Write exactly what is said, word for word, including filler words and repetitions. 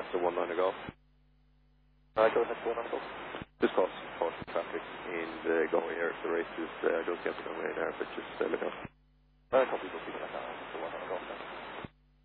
Master one nine ago. Uh, go ahead, one Uncle. Just cause cause traffic in the Galway here. The race is uh, just getting away now, but just uh, look out. Uh, copy, we'll see you now.